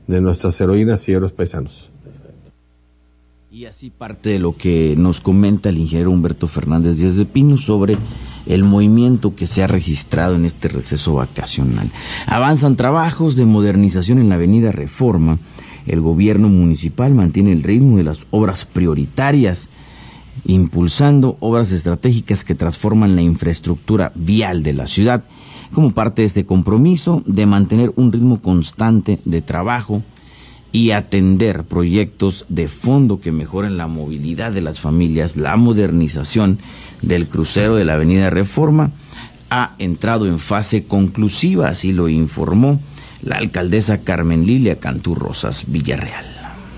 de nuestras heroínas y héroes paisanos. Y así parte de lo que nos comenta el ingeniero Humberto Fernández Díaz de Pino sobre el movimiento que se ha registrado en este receso vacacional. Avanzan trabajos de modernización en la avenida Reforma. El gobierno municipal mantiene el ritmo de las obras prioritarias, impulsando obras estratégicas que transforman la infraestructura vial de la ciudad, como parte de este compromiso de mantener un ritmo constante de trabajo y atender proyectos de fondo que mejoren la movilidad de las familias. La modernización del crucero de la avenida Reforma ha entrado en fase conclusiva, así lo informó la alcaldesa Carmen Lilia Cantú Rosas Villarreal.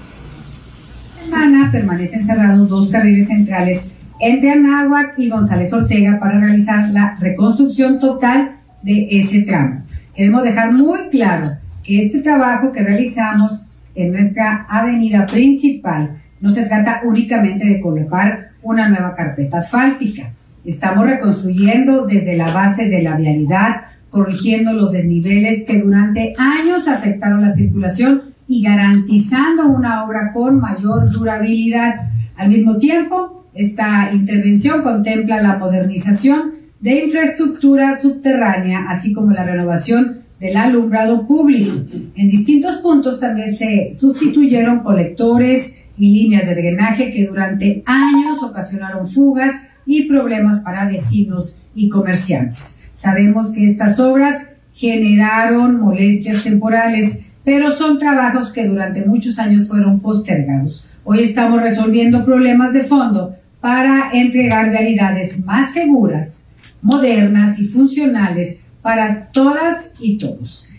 Permanecen cerrados 2 carriles centrales entre Anáhuac y González Ortega para realizar la reconstrucción total de ese tramo. Queremos dejar muy claro que este trabajo que realizamos en nuestra avenida principal no se trata únicamente de colocar una nueva carpeta asfáltica. Estamos reconstruyendo desde la base de la vialidad, corrigiendo los desniveles que durante años afectaron la circulación y garantizando una obra con mayor durabilidad. Al mismo tiempo, esta intervención contempla la modernización de infraestructura subterránea, así como la renovación del alumbrado público. En distintos puntos también se sustituyeron colectores y líneas de drenaje que durante años ocasionaron fugas y problemas para vecinos y comerciantes. Sabemos que estas obras generaron molestias temporales, pero son trabajos que durante muchos años fueron postergados. Hoy estamos resolviendo problemas de fondo para entregar vialidades más seguras, modernas y funcionales para todas y todos.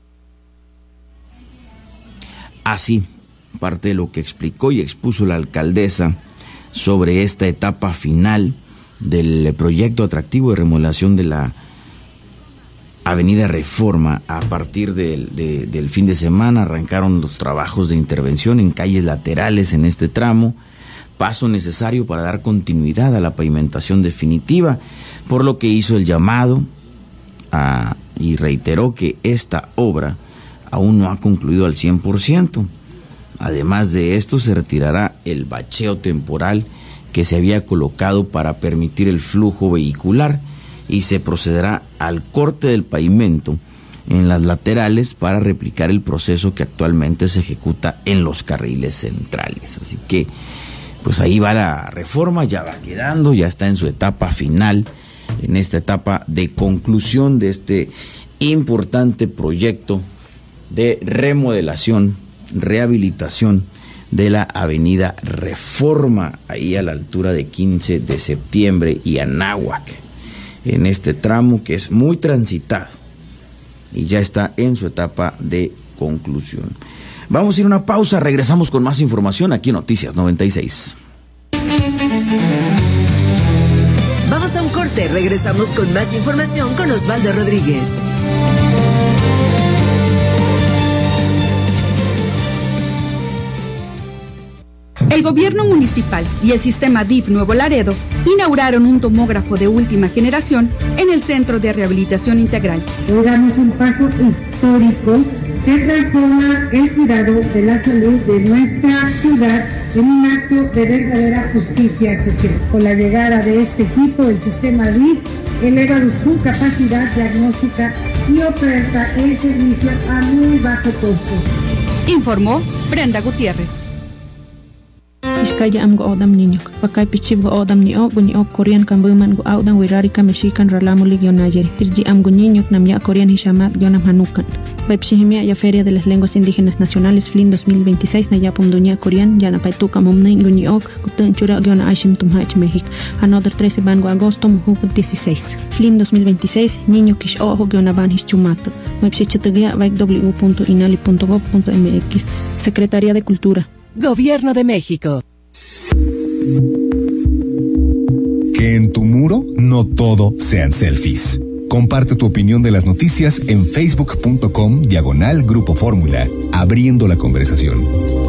Así, parte de lo que explicó y expuso la alcaldesa sobre esta etapa final del proyecto atractivo de remodelación de la avenida Reforma. A partir del fin de semana arrancaron los trabajos de intervención en calles laterales en este tramo, paso necesario para dar continuidad a la pavimentación definitiva, por lo que hizo el llamado y reiteró que esta obra aún no ha concluido al 100%. Además de esto, se retirará el bacheo temporal que se había colocado para permitir el flujo vehicular y se procederá al corte del pavimento en las laterales para replicar el proceso que actualmente se ejecuta en los carriles centrales. Así que pues ahí va la Reforma, ya va quedando, ya está en su etapa final, en esta etapa de conclusión de este importante proyecto de remodelación, rehabilitación de la avenida Reforma, ahí a la altura de 15 de septiembre y Anáhuac, en este tramo que es muy transitado y ya está en su etapa de conclusión. Vamos a ir a una pausa, regresamos con más información aquí en Noticias 96. Vamos a un corte, regresamos con más información con Osvaldo Rodríguez. El gobierno municipal y el sistema DIF Nuevo Laredo inauguraron un tomógrafo de última generación en el Centro de Rehabilitación Integral. Hoy damos un paso histórico que transforma el cuidado de la salud de nuestra ciudad en un acto de verdadera justicia social. Con la llegada de este equipo, el sistema DIF eleva su capacidad diagnóstica y oferta el servicio a muy bajo costo. Informó Brenda Gutiérrez. Iskaya am go odam niño, pakay pichib go odam ni ok Korean kambuman go audan wirari ka Mexican ralamu ligyo Nayeri. Irji am go niño nam ya Korean hishamat gionam hanukan. Baipshihimia ya Feria de las Lenguas Indígenas Nacionales FLIN 2026 na yapum dunia Korean ya na paituka mumnay go ni ok kutun chura giona ashim tumhach México. Another 13 ban go agosto muhukut 16. FLIN 2026 niño kish ojo giona ban hischumato. Baipshichitugia baik w.inali.gov.mx. Secretaría de Cultura. Gobierno de México. Que en tu muro no todo sean selfies. Comparte tu opinión de las noticias en facebook.com/Grupo Fórmula, abriendo la conversación.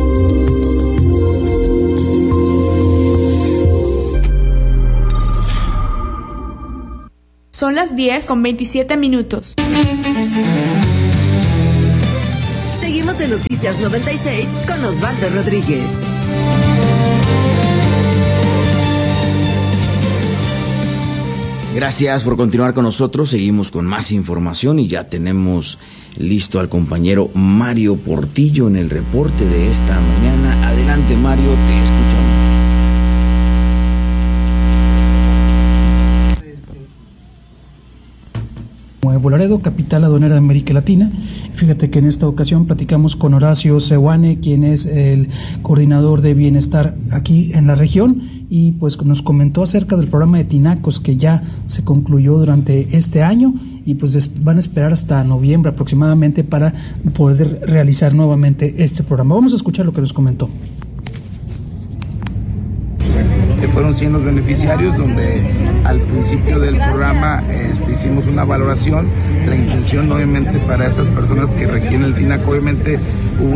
Son las 10:27. Continuamos en Noticias 96 con Osvaldo Rodríguez. Gracias por continuar con nosotros. Seguimos con más información y ya tenemos listo al compañero Mario Portillo en el reporte de esta mañana. Adelante, Mario, te escuchamos. Nuevo Laredo, capital aduanera de América Latina. Fíjate que en esta ocasión platicamos con Horacio Sewane, quien es el coordinador de bienestar aquí en la región, y pues nos comentó acerca del programa de tinacos que ya se concluyó durante este año y pues van a esperar hasta noviembre aproximadamente para poder realizar nuevamente este programa. Vamos a escuchar lo que nos comentó. Fueron 100 los beneficiarios, donde al principio del programa hicimos una valoración. La intención, obviamente, para estas personas que requieren el tinaco, obviamente hubo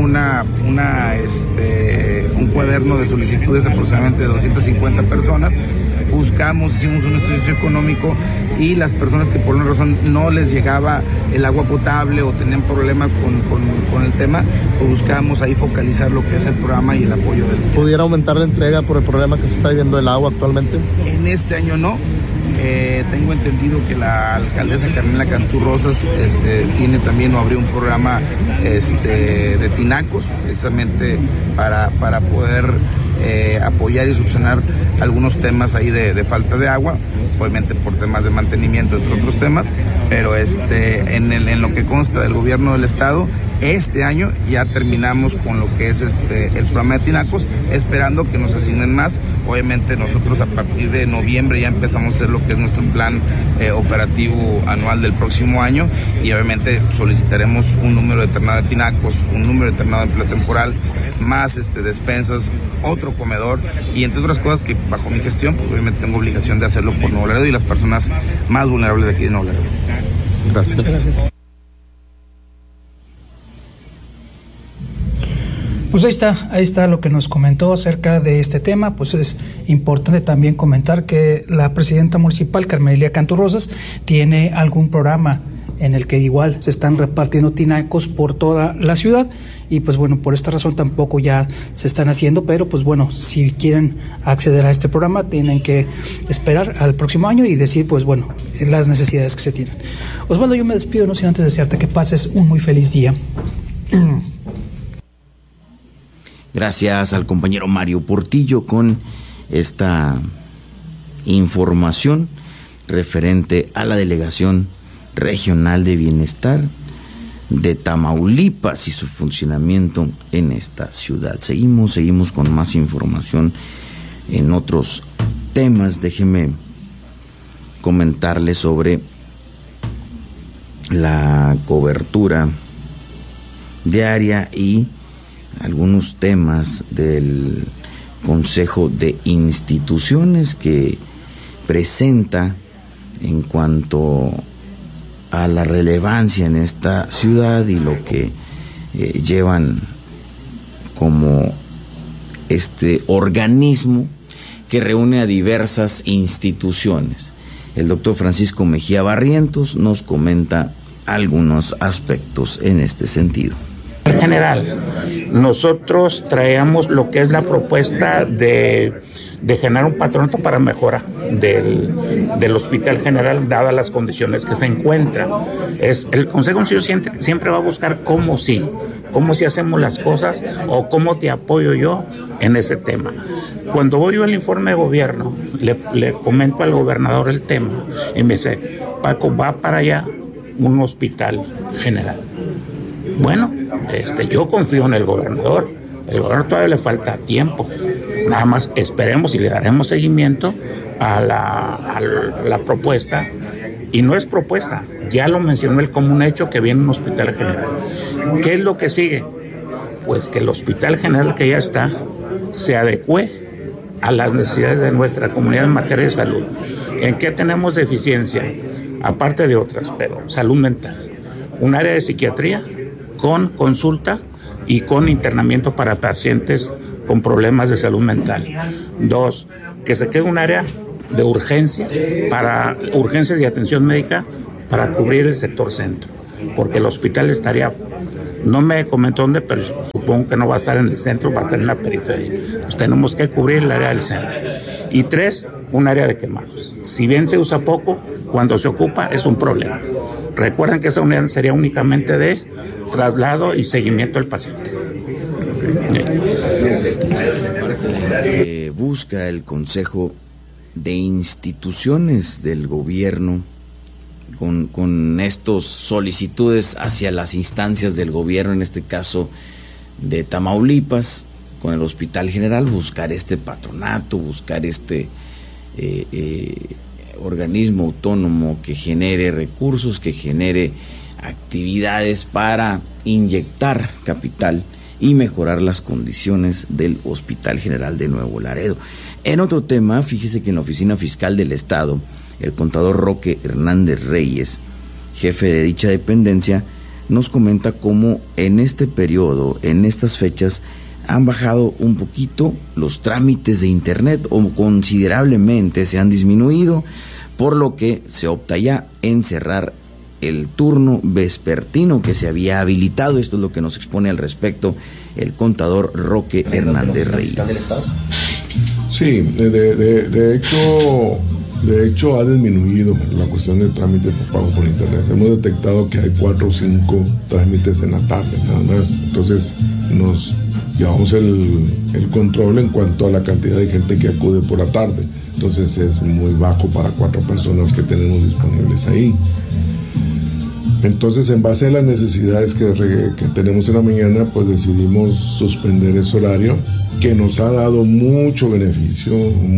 un cuaderno de solicitudes aproximadamente de 250 personas. Hicimos un estudio socioeconómico y las personas que por una razón no les llegaba el agua potable o tenían problemas con el tema, pues buscamos ahí focalizar lo que es el programa y el apoyo del... ¿Pudiera aumentar la entrega por el problema que se está viviendo el agua actualmente? En este año no. Tengo entendido que la alcaldesa Carmela Cantú Rosas tiene también o abrió un programa de tinacos, precisamente para poder apoyar y subsanar algunos temas ahí de falta de agua, obviamente por temas de mantenimiento, entre otros temas, pero en lo que consta del gobierno del estado, este año ya terminamos con lo que es el programa de tinacos, esperando que nos asignen más. Obviamente nosotros a partir de noviembre ya empezamos a hacer lo que es nuestro plan operativo anual del próximo año, y obviamente solicitaremos un número determinado de tinacos, un número determinado de empleo temporal, más despensas, otro comedor, y entre otras cosas que bajo mi gestión pues obviamente tengo obligación de hacerlo por Nuevo Laredo y las personas más vulnerables de aquí de Nuevo Laredo. Gracias. Pues ahí está lo que nos comentó acerca de este tema. Pues es importante también comentar que la presidenta municipal, Carmelia Cantú Rosas, tiene algún programa en el que igual se están repartiendo tinacos por toda la ciudad, y pues bueno, por esta razón tampoco ya se están haciendo, pero pues bueno, si quieren acceder a este programa tienen que esperar al próximo año y decir pues bueno, las necesidades que se tienen. Osvaldo, yo me despido, no sin antes desearte que pases un muy feliz día. Gracias al compañero Mario Portillo con esta información referente a la Delegación Regional de Bienestar de Tamaulipas y su funcionamiento en esta ciudad. Seguimos con más información en otros temas. Déjeme comentarles sobre la cobertura diaria y algunos temas del Consejo de Instituciones que presenta en cuanto a la relevancia en esta ciudad y lo que llevan como este organismo que reúne a diversas instituciones. El doctor Francisco Mejía Barrientos nos comenta algunos aspectos en este sentido. En general, nosotros traemos lo que es la propuesta de generar un patronato para mejora del Hospital General, dadas las condiciones que se encuentra. El Consejo de Instituciones siempre va a buscar cómo sí hacemos las cosas o cómo te apoyo yo en ese tema. Cuando voy yo al informe de gobierno, le comento al gobernador el tema y me dice, Paco, va para allá un hospital general. Bueno, yo confío en el gobernador. El gobernador todavía le falta tiempo. Nada más esperemos y le daremos seguimiento a la propuesta. Y no es propuesta, ya lo mencionó él como un hecho, que viene un hospital general. ¿Qué es lo que sigue? Pues que el hospital general que ya está se adecue a las necesidades de nuestra comunidad en materia de salud. ¿En qué tenemos deficiencia? Aparte de otras, pero salud mental. Un área de psiquiatría con consulta y con internamiento para pacientes con problemas de salud mental. 2, que se quede un área de urgencias, para urgencias y atención médica para cubrir el sector centro, porque el hospital estaría No me comentó dónde, pero supongo que no va a estar en el centro, va a estar en la periferia. Pues tenemos que cubrir el área del centro. Y 3, un área de quemados. Si bien se usa poco, cuando se ocupa es un problema. Recuerden que esa unidad sería únicamente de traslado y seguimiento del paciente. Busca el Consejo de Instituciones del Gobierno con estos solicitudes hacia las instancias del gobierno, en este caso de Tamaulipas, con el Hospital General, buscar este patronato, buscar este organismo autónomo que genere recursos, que genere actividades para inyectar capital y mejorar las condiciones del Hospital General de Nuevo Laredo. En otro tema, fíjese que en la Oficina Fiscal del Estado, el contador Roque Hernández Reyes, jefe de dicha dependencia, nos comenta cómo en este periodo, en estas fechas, han bajado un poquito los trámites de internet o considerablemente se han disminuido, por lo que se opta ya en cerrar el turno vespertino que se había habilitado. Esto es lo que nos expone al respecto el contador Roque Hernández Reyes. Sí, de hecho ha disminuido la cuestión de trámites por pago por internet. Hemos detectado que hay 4 o 5 trámites en la tarde, nada más. Entonces nos llevamos el control en cuanto a la cantidad de gente que acude por la tarde. Entonces es muy bajo para 4 personas que tenemos disponibles ahí. Entonces, en base a las necesidades que tenemos en la mañana, pues decidimos suspender ese horario, que nos ha dado mucho beneficio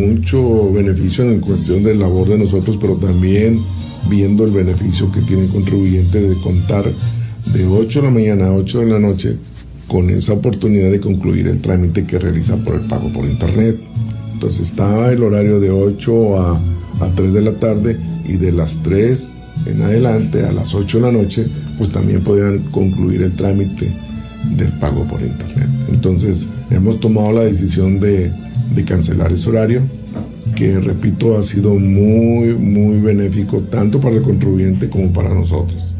en cuestión de labor de nosotros, pero también viendo el beneficio que tiene el contribuyente de contar de 8 de la mañana a 8 de la noche con esa oportunidad de concluir el trámite que realiza por el pago por internet. Entonces está el horario de 8 a 3 de la tarde, y de las 3 en adelante a las 8 de la noche pues también podían concluir el trámite del pago por internet. Entonces hemos tomado la decisión de cancelar ese horario, que repito ha sido muy benéfico tanto para el contribuyente como para nosotros.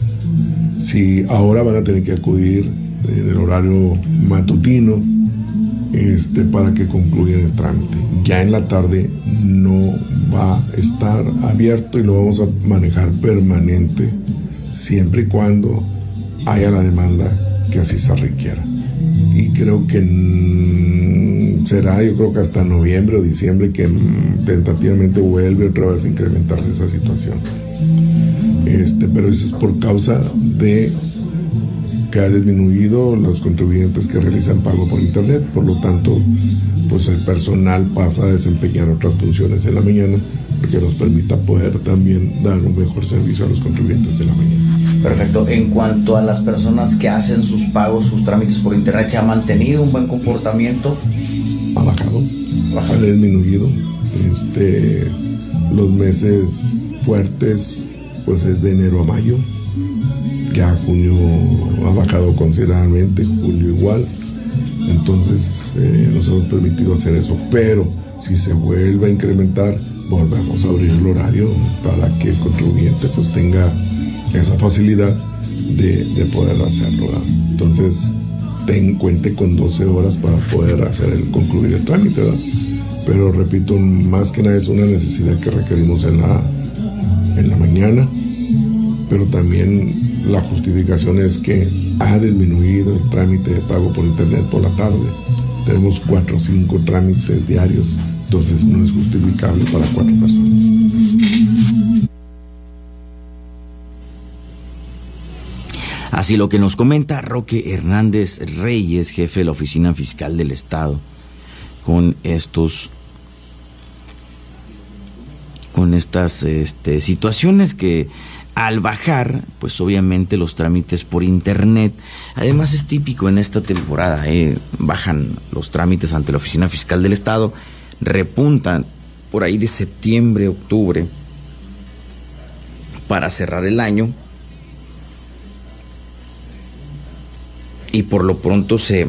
Si ahora van a tener que acudir en el horario matutino para que concluyan el trámite, ya en la tarde no va a estar abierto y lo vamos a manejar permanente siempre y cuando haya la demanda que así se requiera. Y creo que será, yo creo que hasta noviembre o diciembre que tentativamente vuelve otra vez a incrementarse esa situación. Pero eso es por causa de que ha disminuido los contribuyentes que realizan pago por internet, por lo tanto pues el personal pasa a desempeñar otras funciones en la mañana, porque nos permita poder también dar un mejor servicio a los contribuyentes de la mañana. Perfecto. En cuanto a las personas que hacen sus pagos, sus trámites por internet, ¿se ha mantenido un buen comportamiento? Ha bajado, ha disminuido. Los meses fuertes pues es de enero a mayo. Ya junio ha bajado considerablemente, julio igual. Entonces nos hemos permitido hacer eso, pero si se vuelve a incrementar, volvemos a abrir el horario para que el contribuyente pues tenga esa facilidad de poder hacerlo, ¿verdad? Entonces cuente con 12 horas para poder concluir el trámite, ¿verdad? Pero repito, más que nada es una necesidad que requerimos en la mañana, pero también la justificación es que ha disminuido el trámite de pago por internet por la tarde. Tenemos 4 o 5 trámites diarios, entonces no es justificable para 4 personas. Así lo que nos comenta Roque Hernández Reyes, jefe de la Oficina Fiscal del Estado, con estas situaciones que al bajar, pues obviamente los trámites por internet, además es típico en esta temporada, bajan los trámites ante la Oficina Fiscal del Estado, repuntan por ahí de septiembre, octubre, para cerrar el año, y por lo pronto se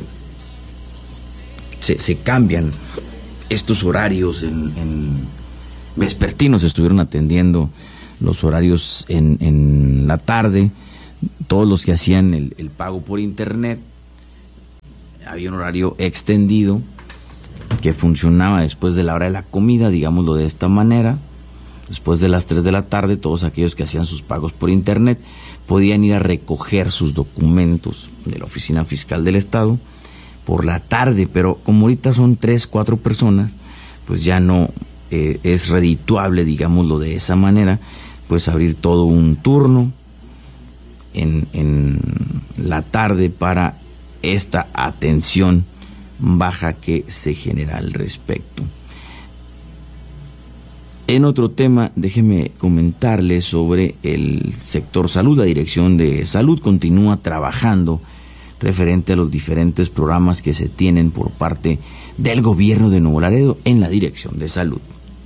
cambian estos horarios en vespertinos, estuvieron atendiendo los horarios en la tarde todos los que hacían el pago por internet. Había un horario extendido que funcionaba después de la hora de la comida, digámoslo de esta manera. Después de las 3 de la tarde, todos aquellos que hacían sus pagos por internet podían ir a recoger sus documentos de la Oficina Fiscal del Estado por la tarde, pero como ahorita son 3, 4 personas, pues ya no es redituable, digámoslo de esa manera, pues abrir todo un turno en la tarde para esta atención baja que se genera al respecto. En otro tema, déjeme comentarle sobre el sector salud. La Dirección de Salud continúa trabajando referente a los diferentes programas que se tienen por parte del gobierno de Nuevo Laredo en la Dirección de Salud.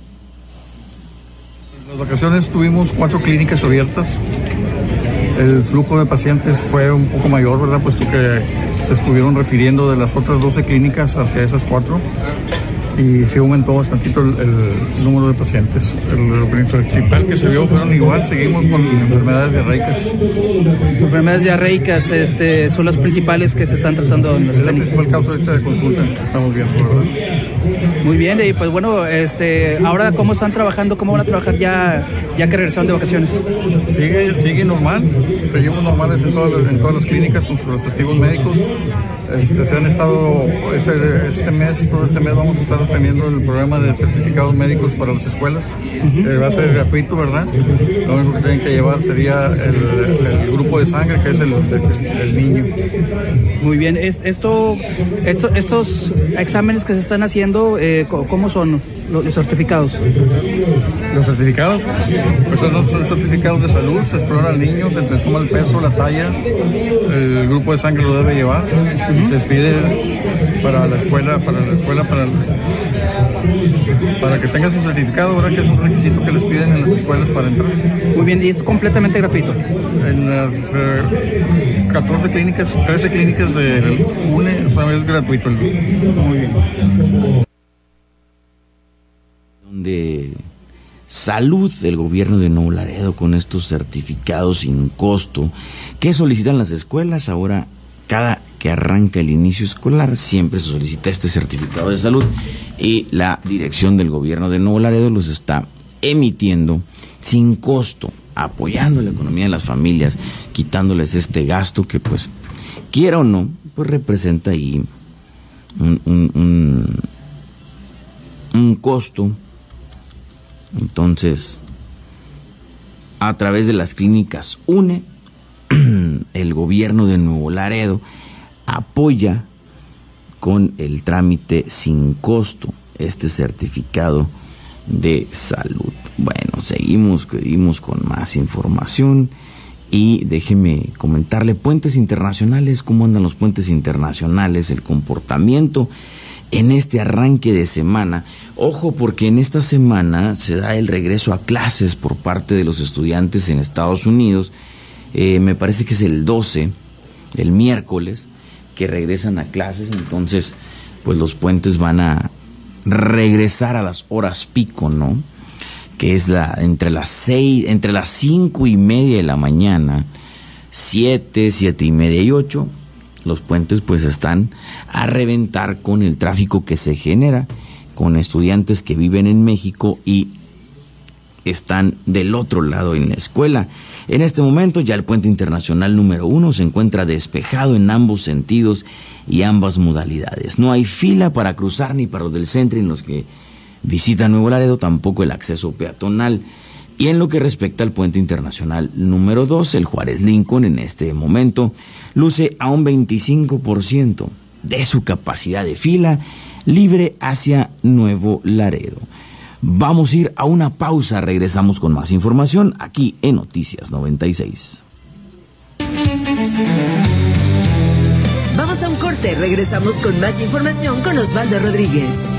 En las vacaciones tuvimos 4 clínicas abiertas. El flujo de pacientes fue un poco mayor, ¿verdad? Puesto que se estuvieron refiriendo de las otras 12 clínicas hacia esas 4. Y sí aumentó bastantito el número de pacientes. Lo principal que se vio fueron igual, seguimos con enfermedades diarreicas. Enfermedades diarreicas son las principales que se están tratando en las clínicas. Es la principal causa de consulta que estamos viendo, ¿verdad? Muy bien, y pues bueno, ahora ¿cómo están trabajando? ¿Cómo van a trabajar ya que regresaron de vacaciones? Sigue normal, seguimos normales en todas las clínicas con sus respectivos médicos. Se han estado, todo este mes vamos a estar teniendo el programa de certificados médicos para las escuelas. Va a ser gratuito, ¿verdad? Lo único que tienen que llevar sería el grupo de sangre, que es el niño. Muy bien, estos exámenes que se están haciendo, ¿cómo son los certificados? Los certificados, pues son certificados de salud, se explora al niño, se le toma el peso, la talla, el grupo de sangre lo debe llevar, y se pide para la escuela, para que tengan su certificado, ¿verdad? Que es un requisito que les piden en las escuelas para entrar. Muy bien, y es completamente gratuito. En las 13 clínicas de UNE, es gratuito. Muy bien. De salud del gobierno de Nuevo Laredo con estos certificados sin costo que solicitan las escuelas. Ahora, cada que arranca el inicio escolar, siempre se solicita este certificado de salud y la dirección del gobierno de Nuevo Laredo los está emitiendo sin costo, apoyando la economía de las familias, quitándoles este gasto que, pues, quiera o no, pues representa ahí un costo. Entonces, a través de las clínicas UNE, el gobierno de Nuevo Laredo apoya con el trámite sin costo este certificado de salud. Bueno, seguimos con más información y déjeme comentarle puentes internacionales, cómo andan los puentes internacionales, el comportamiento en este arranque de semana. Ojo, porque en esta semana se da el regreso a clases por parte de los estudiantes en Estados Unidos. Me parece que es el 12, el miércoles, que regresan a clases. Entonces, pues los puentes van a regresar a las horas pico, ¿no? Que es entre las 5:30 de la mañana, 7, 7:30 y 8. Los puentes pues están a reventar con el tráfico que se genera con estudiantes que viven en México y están del otro lado en la escuela. En este momento ya el puente internacional número 1 se encuentra despejado en ambos sentidos y ambas modalidades. No hay fila para cruzar ni para los del centro en los que visitan Nuevo Laredo, tampoco el acceso peatonal. Y en lo que respecta al puente internacional número 2, el Juárez Lincoln, en este momento luce a un 25% de su capacidad de fila libre hacia Nuevo Laredo. Vamos a ir a una pausa, regresamos con más información aquí en Noticias 96. Vamos a un corte, regresamos con más información con Osvaldo Rodríguez.